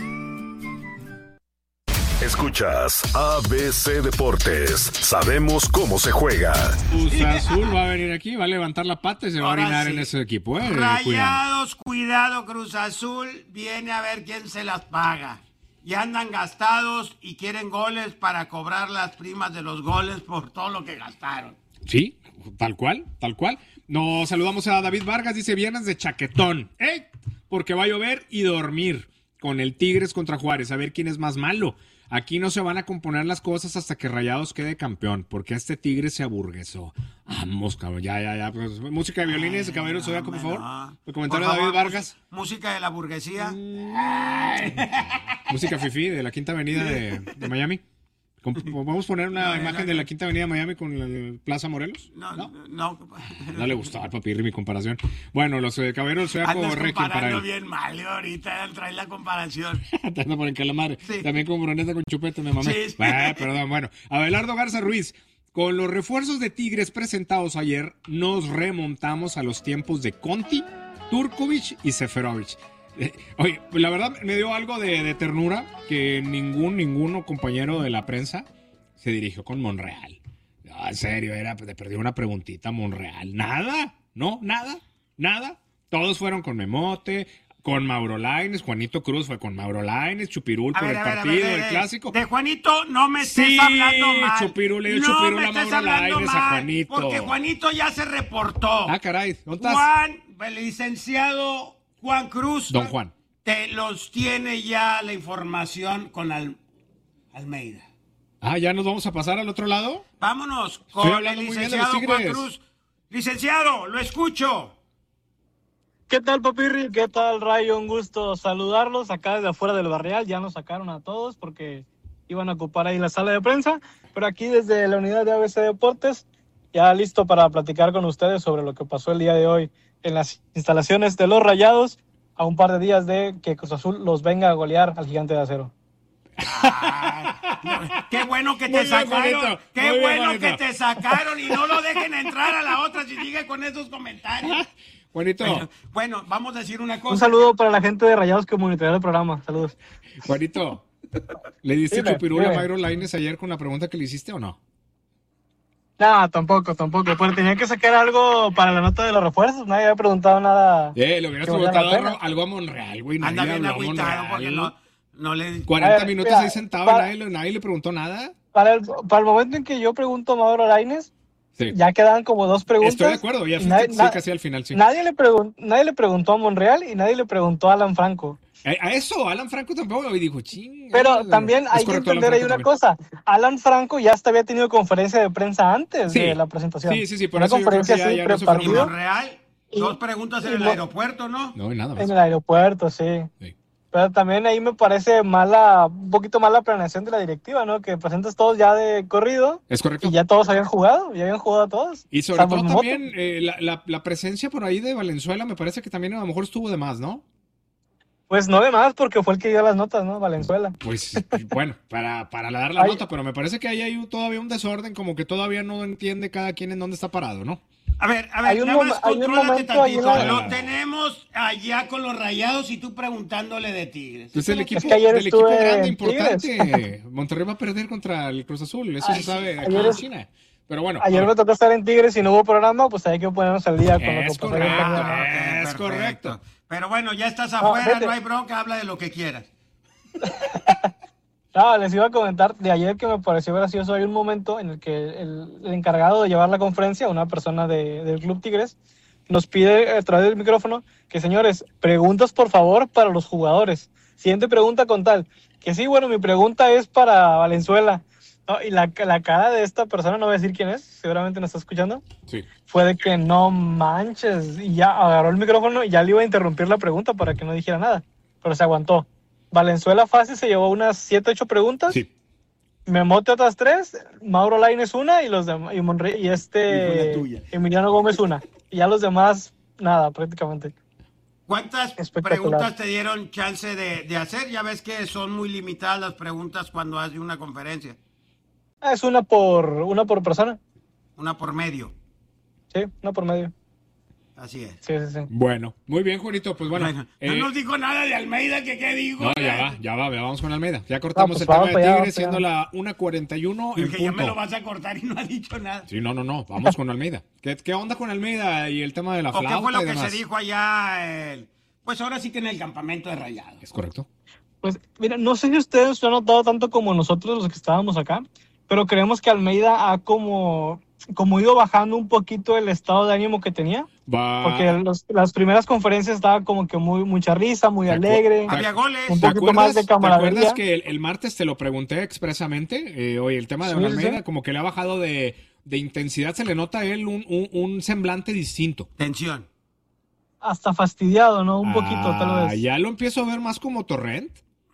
Escuchas A B C Deportes. Sabemos cómo se juega. Cruz Azul va a venir aquí, va a levantar la pata y se va Ahora a orinar sí. en ese equipo. Eh, Rayados, cuidado, Cruz Azul viene a ver quién se las paga. Ya andan gastados y quieren goles para cobrar las primas de los goles por todo lo que gastaron. Sí, tal cual, tal cual. Nos saludamos a David Vargas, dice viernes de chaquetón, ¿eh? Porque va a llover y dormir con el Tigres contra Juárez, a ver quién es más malo. Aquí no se van a componer las cosas hasta que Rayados quede campeón, porque este Tigre se aburguesó. Vamos, cabrón, ya, ya, ya. Pues, música de violines, caballero Zodiaco, por favor. No. El comentario Por de favor, David Vargas. Música de la burguesía. Música fifí de la Quinta Avenida de, de Miami. ¿Podemos poner una No, imagen no, de la Quinta Avenida de Miami con el Plaza Morelos? No, no. No, No le gustó al papirri mi comparación. Bueno, los eh, caballeros del Zodiaco Andas requiem para comparando él. bien mal, ¿eh? Ahorita trae la comparación. Te ando por encalamar. Sí. También con Bruneta con chupete me mamé. Sí, sí. Ah, perdón, bueno. Abelardo Garza Ruiz. Con los refuerzos de Tigres presentados ayer, nos remontamos a los tiempos de Conti, Turkovic y Seferovic. Eh, oye, la verdad me dio algo de, de ternura que ningún, ninguno compañero de la prensa se dirigió con Monreal. No, en serio, era de perder una preguntita Monreal. Nada, no, nada, nada. Todos fueron con Memote, con Mauro Lainez, Juanito Cruz fue con Mauro Lainez, Chupirul A por ver, el a ver, a partido, ver, el eh, clásico. De Juanito no me estés Sí, hablando mal. Chupirul, le dio no Chupirul me a estés Mauro hablando Lainez, a mal, Juanito. porque Juanito ya se reportó. Ah, caray, ¿dónde estás? Juan, el licenciado Juan Cruz. Don Juan. Te los tiene ya la información con Al- Almeida. Ah, ¿ya nos vamos a pasar al otro lado? Vámonos Estoy con el hablando muy bien de licenciado los Juan Tigres. Cruz. Licenciado, lo escucho. ¿Qué tal, Papirri? ¿Qué tal, Rayo? Un gusto saludarlos acá desde afuera del Barrial. Ya nos sacaron a todos porque iban a ocupar ahí la sala de prensa. Pero aquí desde la unidad de A B C Deportes, ya listo para platicar con ustedes sobre lo que pasó el día de hoy en las instalaciones de los Rayados, a un par de días de que Cruz Azul los venga a golear al Gigante de Acero. Qué bueno que Muy te bien, sacaron. Juanito. Qué Muy bien, bueno Juanito. que te sacaron y no lo dejen entrar a la otra si sigue con esos comentarios. Juanito. Bueno, bueno, vamos a decir una cosa. Un saludo para la gente de Rayados que monitorea el programa. Saludos. Juanito, ¿le diste Dime, Chupirul a dime. Mauro Lainez ayer con la pregunta que le hiciste o no? No, tampoco, tampoco. Pero tenía que sacar algo para la nota de los refuerzos. Nadie había preguntado nada. Eh, le hubieras que valga la preguntado pena. algo, algo a Monreal, güey. Nadie Anda le bien habló a agüitado Monreal. porque no, no le... cuarenta A ver, minutos mira, ahí sentado para- y nadie, le- nadie le preguntó nada. Para el, para el momento en que yo pregunto a Mauro Lainez, Sí. ya quedaban como dos preguntas. Estoy de acuerdo, ya y fuiste nadie, sí, na- casi al final, sí. nadie, le pregun- nadie le preguntó a Monreal y nadie le preguntó a Alan Franco. Eh, A eso, Alan Franco tampoco y dijo, ching. Pero eh, también es hay que correcto, Alan entender ahí Franco una también. cosa. Alan Franco ya hasta había tenido conferencia de prensa antes Sí. de la presentación. Sí, sí, sí, por Una eso yo creo que conferencia ya- así, ya no se Y formó. prepartida, Monreal, Y- dos preguntas en y el no- aeropuerto, ¿no? No, y nada más. en el aeropuerto, sí. Sí. Pero también ahí me parece mala, un poquito mala planeación de la directiva, ¿no? Que presentes todos ya de corrido Es correcto. y ya todos habían jugado, ya habían jugado todos. Y sobre Salvo todo el Mote. también eh, la, la, la presencia por ahí de Valenzuela me parece que también a lo mejor estuvo de más, ¿no? Pues no de más, porque fue el que dio las notas, ¿no? Valenzuela. Pues bueno, para, para dar la Ay. nota, pero me parece que ahí hay un- todavía un desorden, como que todavía no entiende cada quien en dónde está parado, ¿no? A ver, a ver, Hay un nada mom- más hay un contrólate momento ahí en tantito. la- Lo tenemos allá con los Rayados y tú preguntándole de Tigres. Entonces el equipo, que ayer del equipo estuve grande, en Tigres. importante. Monterrey va a perder contra el Cruz Azul, eso Ay, se sabe aquí ayer en es- China. Pero bueno, Ayer a me ver, tocó estar en Tigres y no hubo programa, pues hay que ponernos al día con lo que es pasó ayer correcto, también. Ok, es correcto. Pero bueno, ya estás No, afuera, vete. no hay bronca, habla de lo que quieras. No, les iba a comentar de ayer que me pareció gracioso. Hay un momento en el que el, el encargado de llevar la conferencia, una persona de- del Club Tigres, nos pide a través del micrófono que, señores, preguntas por favor para los jugadores. Siguiente pregunta con tal. Que sí, bueno, mi pregunta es para Valenzuela. No, y la, la cara de esta persona, no voy a decir quién es, seguramente nos está escuchando, sí. fue de que no manches. Y ya agarró el micrófono y ya le iba a interrumpir la pregunta para que no dijera nada. Pero se aguantó. Valenzuela fácil se llevó unas siete, ocho preguntas. Sí. Memote otras tres, Mauro Lainez una y los demás, y, Monre- y este Emiliano Gómez una. Y ya los demás, nada, prácticamente. ¿Cuántas Espectacular. preguntas te dieron chance de, de hacer? Ya ves que son muy limitadas las preguntas cuando haces una conferencia. Ah, es una por una por persona. Una por medio. Sí, una por medio. Así es. Sí, sí, sí. Bueno, muy bien, Juanito. Pues bueno. Bueno, eh, no nos dijo nada de Almeida, que qué dijo. no, ya va, ya va, ya vamos con Almeida. Ya cortamos Ah, pues el tema vamos de para allá, Tigres, vamos siendo para la una cuarenta y uno en Que ya me lo punto. vas a cortar y no ha dicho nada. Sí, no, no, no. Vamos con Almeida. ¿Qué, qué onda con Almeida y el tema de la ¿O flauta qué fue lo y que demás? se dijo allá? el- Pues ahora sí que en el campamento de Rayados. Es correcto. Pues mira, no sé si ustedes lo han notado tanto como nosotros los que estábamos acá, pero creemos que Almeida ha como, como ido bajando un poquito el estado de ánimo que tenía. Va. Porque los- las primeras conferencias estaba como que muy mucha risa, muy alegre. Había goles. Un ¿Te poquito más acuerdas, de ¿te acuerdas camaradería. que el, el martes te lo pregunté expresamente? Eh, oye, el tema de Sí, sí, Almeida, sí. como que le ha bajado de, de intensidad, se le nota a él un, un, un semblante distinto. Tensión. Hasta fastidiado, ¿no? Un poquito, tal Ah, vez. ya lo empiezo a ver más como Torrent.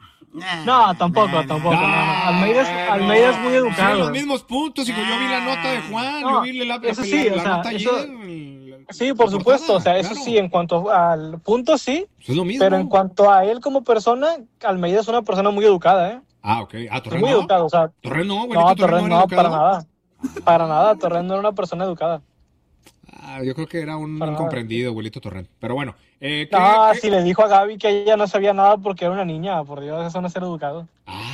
No, tampoco, tampoco. no, no. Almeida, es, Almeida es muy Sí, educado. los mismos puntos. Hijo, yo vi la nota de Juan, No, yo vi la, la, eso la- sí, la o sea, nota eso- ayer. Sí, por la supuesto, portada, o sea, eso claro. sí, en cuanto al punto sí, Eso es lo mismo. pero en cuanto a él como persona, Almeida es una persona muy educada, ¿eh? Ah, ok. Ah, Es Torrent muy no. educado, o sea, Torrent no, no, güey. Torrent no, para nada, para nada, Torrent no era una persona educada. Ah, yo creo que era un Para nada. incomprendido, abuelito Torrent. Pero bueno, eh, ¿qué- No, qué- si le dijo a Gaby que ella no sabía nada porque era una niña, por Dios, eso no es ser educado.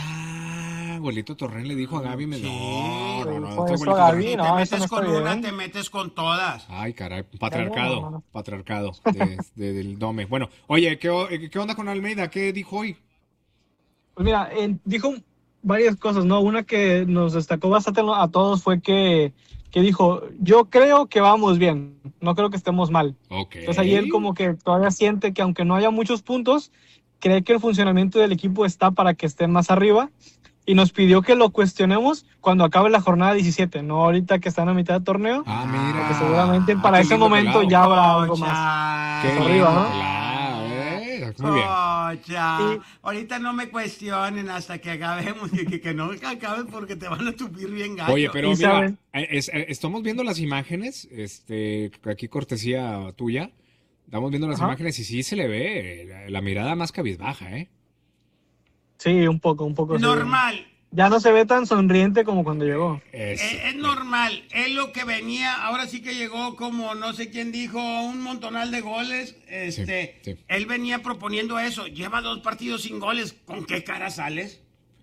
Ah, abuelito Torrent le dijo a Gaby. Me... No, no, no. Por este eso abuelito Gaby, Torrent- no, te eso metes no con está una, bien. te metes con todas. Ay, caray, patriarcado, No, no. patriarcado de- de- del Dome. Bueno, oye, ¿qué, o- ¿qué onda con Almeida? ¿Qué dijo hoy? Pues mira, eh, dijo varias cosas, ¿no? Una que nos destacó bastante a todos fue que, que dijo, yo creo que vamos bien, no creo que estemos mal. Ok. Entonces ahí él como que todavía siente que aunque no haya muchos puntos, cree que el funcionamiento del equipo está para que estén más arriba y nos pidió que lo cuestionemos cuando acabe la jornada diecisiete, no ahorita que están a mitad de torneo, Ah, mira. porque seguramente para qué ese lindo momento pelado. ya habrá algo Ocha. más. Qué Arriba, lindo ¿no? pelado, eh. Muy bien. Ocha. Y- Ahorita no me cuestionen hasta que acabemos. Que, que, que no acabes porque te van a tupir bien gacho. Oye, pero Y mira, saben- eh, es- eh, estamos viendo las imágenes, este, aquí cortesía tuya. Estamos viendo las Ajá. imágenes y sí se le ve eh, la, la mirada más cabizbaja, ¿eh? Sí, un poco, un poco. sí. Normal. Ya no se ve tan sonriente como cuando llegó. Es, Es, es normal, es lo que venía, ahora sí que llegó como no sé quién dijo, un montonal de goles, este, Sí, sí. él venía proponiendo eso, lleva dos partidos sin goles, ¿con qué cara sales?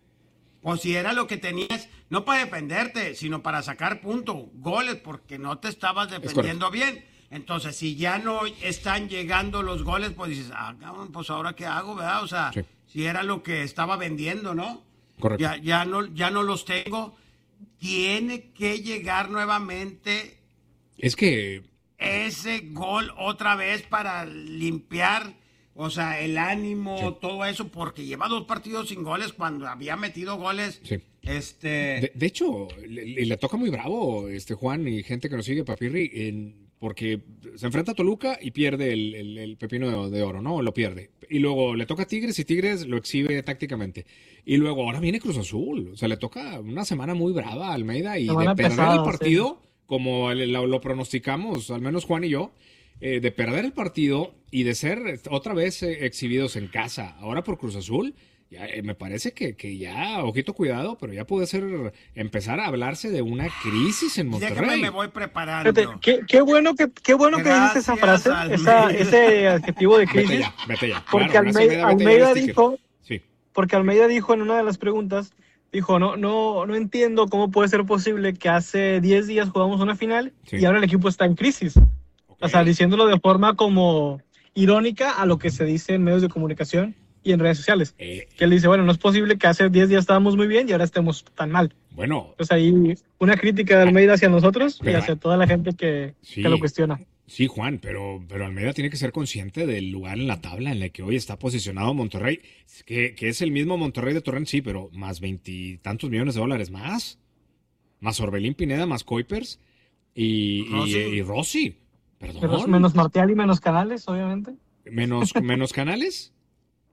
O si era lo que tenías, no para defenderte, sino para sacar punto, goles, porque no te estabas defendiendo bien. Entonces, si ya no están llegando los goles, pues dices, ah, cabrón, pues ahora qué hago, ¿verdad? O sea, Sí. si era lo que estaba vendiendo, ¿no? Correcto. Ya, ya no, ya no los tengo. Tiene que llegar nuevamente es que ese gol otra vez para limpiar, o sea, el ánimo, Sí. todo eso, porque lleva dos partidos sin goles cuando había metido goles. Sí. Este, De, de hecho, le, le toca muy bravo este Juan y gente que nos sigue, Papirri, en, porque se enfrenta a Toluca y pierde el, el- el pepino de, de oro, ¿no? Lo pierde. Y luego le toca a Tigres y Tigres lo exhibe tácticamente. Y luego ahora viene Cruz Azul. O sea, le toca una semana muy brava a Almeida y Semana de perder pesada, el partido, como el- lo, lo pronosticamos, al menos Juan y yo, eh, de perder el partido y de ser otra vez eh, exhibidos en casa, ahora por Cruz Azul. Ya, eh, me parece que, que ya, ojito cuidado, pero ya puede ser empezar a hablarse de una crisis en déjame, Monterrey. me voy preparando. Fíjate, qué, qué bueno que, qué bueno que dijiste esa Gracias, frase, esa, Almeida. ese adjetivo de Vete crisis, ya, vete ya. porque Claro, gracias, Almeida, vete ya, Almeida el sticker. dijo, Sí, porque Almeida dijo en una de las preguntas, dijo, no, no, no entiendo cómo puede ser posible que hace diez días jugamos una final Sí. y ahora el equipo está en crisis. O sea, diciéndolo de forma como irónica a lo que se dice en medios de comunicación y en redes sociales. Eh, Que él dice, bueno, no es posible que hace diez días estábamos muy bien y ahora estemos tan mal. bueno, Entonces ahí una crítica de Almeida hacia nosotros y Pero- hacia toda la gente que, Sí. que lo cuestiona. sí, Juan, pero, pero Almeida tiene que ser consciente del lugar en la tabla en la que hoy está posicionado Monterrey, que, que es el mismo Monterrey de Torrent, sí, pero más veintitantos millones de dólares más, más Orbelín Pineda, más Kuipers y y- Rossi. y Rossi. Perdón. Pero menos Martial y menos Canales, obviamente. Menos, menos canales.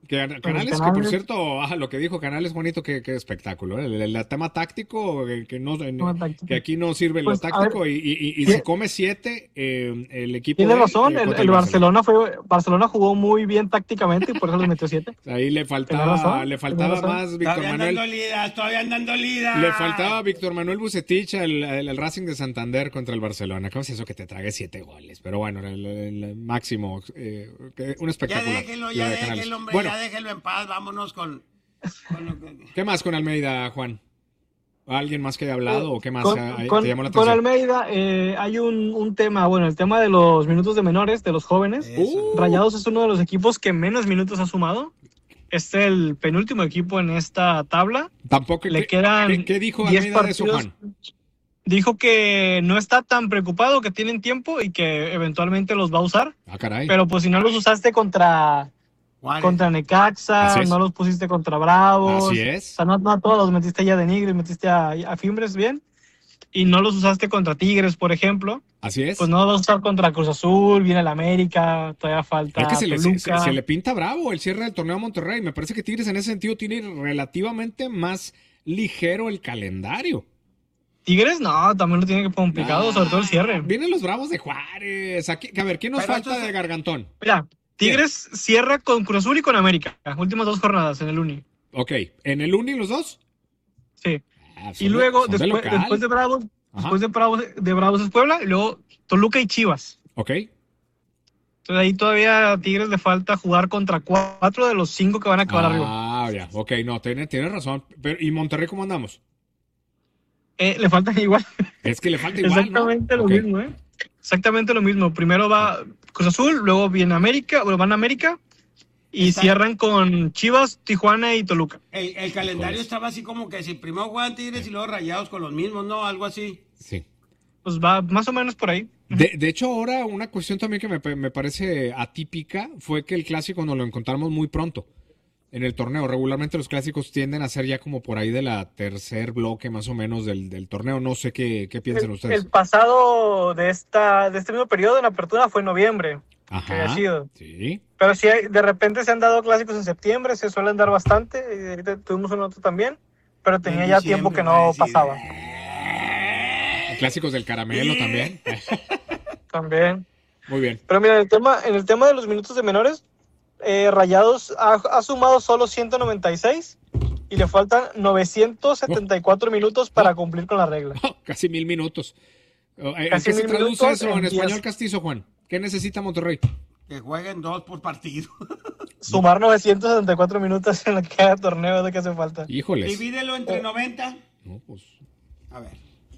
Que Canales, que por cierto, ah, lo que dijo Canales, Juanito, que, que espectáculo. ¿eh? El, el, el tema táctico, que, que, no, táctico. que aquí no sirve pues, lo táctico ver, y, y, y se come siete eh, el equipo. Tiene razón, el, el, el Barcelona. Barcelona fue Barcelona jugó muy bien tácticamente y por eso les metió siete. Ahí le faltaba, razón, le faltaba más Víctor todavía Manuel. Andando lidas, todavía andando lidas. Le faltaba Víctor Manuel Bucetich, el, el, el Racing de Santander contra el Barcelona. ¿Cómo es eso que te trague siete goles? Pero bueno, el, el, el máximo, eh, un espectáculo. Ya déjelo, ya déjelo, hombre, bueno, ya déjelo en paz. Vámonos con, con lo que... ¿Qué más con Almeida, Juan? ¿Alguien más que haya hablado o qué más con, te con, llamó la atención? Con Almeida eh, hay un, un tema, bueno, el tema de los minutos de menores, de los jóvenes. Uh. Rayados es uno de los equipos que menos minutos ha sumado. Es el penúltimo equipo en esta tabla. Tampoco. Le quedan ¿Qué, qué dijo Almeida de eso, Juan? Dijo que no está tan preocupado, que tienen tiempo y que eventualmente los va a usar. Ah, caray. Pero pues si no los usaste contra... Contra Necaxa, no los pusiste contra Bravos. Así es. O sea, no, no a todos los metiste ya de Nigris, metiste a, a Fimbres bien. Y no los usaste contra Tigres, por ejemplo. Así es. Pues no los vas a usar contra Cruz Azul, viene el América, todavía falta. Es que se le, se, se le pinta bravo el cierre del torneo a Monterrey. Me parece que Tigres en ese sentido tiene relativamente más ligero el calendario. Tigres, no, también lo tiene que complicado, ah, sobre todo el cierre. Vienen los Bravos de Juárez. Aquí, a ver, ¿quién nos Pero falta de Gargantón? Mira. Tigres Bien. Cierra con Cruz Azul y con América. Las últimas dos jornadas en el Uni. Ok. ¿En el Uni los dos? Sí. Ah, y luego, de, después, de después de Bravos, Ajá. después de Bravos, de Bravos es Puebla, y luego Toluca y Chivas. Ok. Entonces ahí todavía a Tigres le falta jugar contra cuatro de los cinco que van a acabar ah, arriba. Ah, ya. Ok, no, tienes tiene razón. Pero, ¿y Monterrey cómo andamos? Eh, le faltan igual. Es que le falta igual, Exactamente ¿no? lo okay. mismo, ¿eh? Exactamente lo mismo. Primero va Cruz Azul, luego viene América, bueno, van a América y Está... cierran con Chivas, Tijuana y Toluca. El, el calendario pues... estaba así como que si primero juegan Tigres y luego Rayados con los mismos, ¿no? Algo así. Sí. Pues va más o menos por ahí. De, de hecho, ahora una cuestión también que me, me parece atípica fue que el clásico nos lo encontramos muy pronto en el torneo. Regularmente los clásicos tienden a ser ya como por ahí de la tercer bloque más o menos del, del torneo. No sé qué, qué piensan el, ustedes. El pasado de esta de este mismo periodo en apertura fue en noviembre. Ajá, que ha sido. Sí. Pero sí, hay, de repente se han dado clásicos en septiembre, se suelen dar bastante. Y ahorita tuvimos uno otro también, pero tenía ya tiempo que no pasaba. Clásicos del caramelo también. También. Muy bien. Pero mira, en el tema, en el tema de los minutos de menores, Eh, Rayados ha, ha sumado solo ciento noventa y seis y le faltan novecientos setenta y cuatro oh. minutos para oh. cumplir con la regla. Oh, casi mil minutos. ¿En casi qué mil se traduce eso en, en español castizo, Juan? ¿Qué necesita Monterrey? Que jueguen dos por partido. Sumar novecientos setenta y cuatro minutos en cada torneo de que hace falta. Híjoles. Divídelo entre eh. noventa. No, pues. A ver.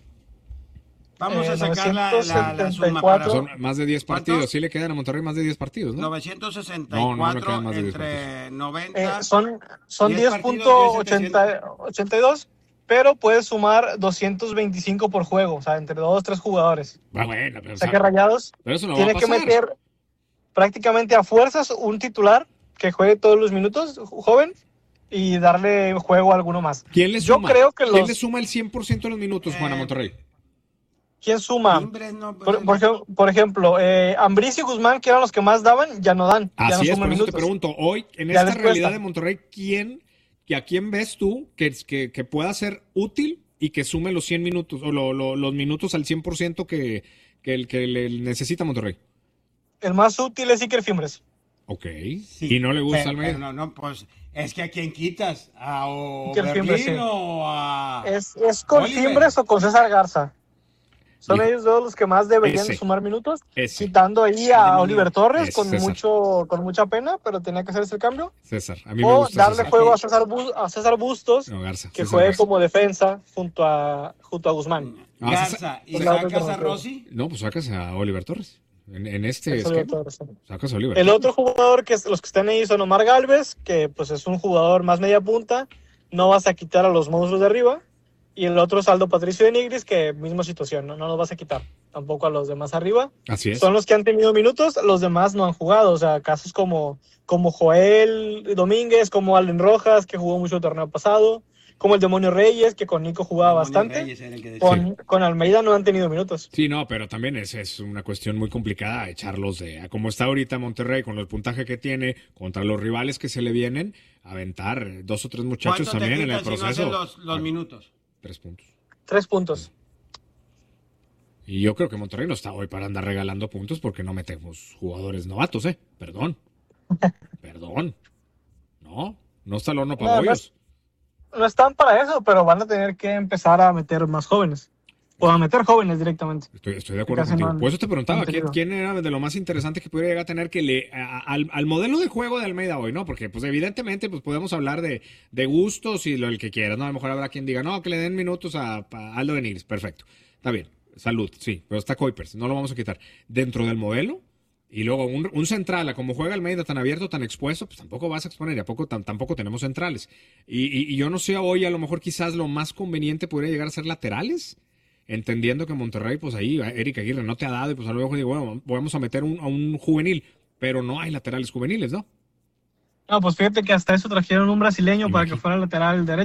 Vamos eh, a sacar la, la, la suma para... Son más de diez partidos. ¿Cuántos? Sí le quedan a Monterrey más de diez partidos, ¿no? novecientos sesenta y cuatro no, no entre noventa. Eh, son son diez punto ochenta y dos, pero puedes sumar doscientos veinticinco por juego. O sea, entre dos o tres jugadores. Ah, bueno, pero, o sea, que Rayados pero eso no tiene va a que meter prácticamente a fuerzas un titular que juegue todos los minutos, joven, y darle juego a alguno más. ¿Quién le Yo suma? creo que ¿Quién los... le suma el cien por ciento de los minutos, eh... Juan, a Monterrey? ¿Quién suma? Timbre, no, por, por, por ejemplo, eh, Ambriz y Guzmán, que eran los que más daban, ya no dan. Así ya no es, suman por minutos. eso te pregunto, hoy, en ya esta realidad cuesta. de Monterrey, ¿quién, que ¿a quién ves tú que, que, que pueda ser útil y que sume los cien minutos, o lo, lo, los minutos al cien por ciento que, que, el, que le necesita Monterrey? El más útil es Iker Fimbres. Ok, sí, y no le gusta pero, al medio. No, no, pues es que a quién quitas, a Oberlin sí. o a... ¿Es, es con Oliver. Fimbres o con César Garza? Son Hijo. ellos dos los que más deberían Ese. sumar minutos, Ese. citando ahí a Oliver Torres con César. mucho con mucha pena, pero tenía que hacerse el cambio. César, a mí me o gusta darle César. juego a César, Bu- a César Bustos, no, Garza, que César juegue Garza. como defensa junto a junto a Guzmán. Ah, Garza, ¿y sacas a Rossi? No, pues sacas a Oliver Torres. En, en este es esquema, Torres, sí. sacas a Oliver El Torres. otro jugador que es, los que están ahí son Omar Galvez, que pues es un jugador más media punta, no vas a quitar a los monstruos de arriba. Y el otro es Aldo Patricio de Nigris, que misma situación, no, no los vas a quitar tampoco a los demás arriba. Así es. Son los que han tenido minutos, los demás no han jugado. O sea, casos como, como Joel Domínguez, como Allen Rojas, que jugó mucho el torneo pasado, como el Demonio Reyes, que con Nico jugaba bastante. Con, con Almeida no han tenido minutos. Sí, no, pero también es, es una cuestión muy complicada echarlos de... A como está ahorita Monterrey, con el puntaje que tiene, contra los rivales que se le vienen, aventar dos o tres muchachos también en el proceso. Si no los, los minutos? Tres puntos. Tres puntos. Y yo creo que Monterrey no está hoy para andar regalando puntos porque no metemos jugadores novatos, ¿eh? Perdón. Perdón. No, no está el horno para No, bollos. no, no están para eso, pero van a tener que empezar a meter más jóvenes. O a meter jóvenes directamente. Estoy, estoy de acuerdo Casi contigo. no han- Por eso te preguntaba, han ¿quién, tenido. quién era de lo más interesante que pudiera llegar a tener que le a- al, al modelo de juego de Almeida hoy, ¿no? Porque, pues, evidentemente, pues, podemos hablar de, de gustos y lo el que quiera, ¿no? A lo mejor habrá quien diga, no, que le den minutos a, a Aldo Benítez. Perfecto. Está bien. Salud, sí. Pero está Kuipers. No lo vamos a quitar. Dentro del modelo, y luego un, un central, a como juega Almeida tan abierto, tan expuesto, pues tampoco vas a exponer, y a poco, tam- tampoco tenemos centrales. Y, y, y yo no sé hoy, a lo mejor quizás lo más conveniente podría llegar a ser laterales, entendiendo que Monterrey, pues ahí, Eric Aguirre no te ha dado, y pues a lo mejor digo, bueno, vamos a meter un, a un juvenil, pero no hay laterales juveniles, ¿no? No, pues fíjate que hasta eso trajeron un brasileño para que fuera lateral derecho.